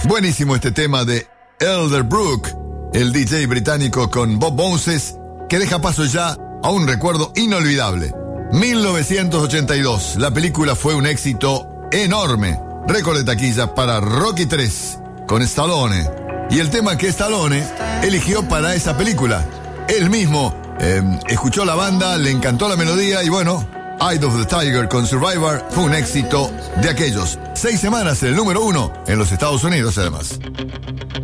Buenísimo este tema de Elderbrook, el DJ británico con Bob Moses, que deja paso ya a un recuerdo inolvidable. 1982, la película fue un éxito enorme. Récord de taquilla para Rocky 3 con Stallone. Y el tema que Stallone eligió para esa película. Él mismo escuchó la banda, le encantó la melodía y bueno, Eye of the Tiger con Survivor fue un éxito de aquellos. 6 semanas en el número 1 en los Estados Unidos además.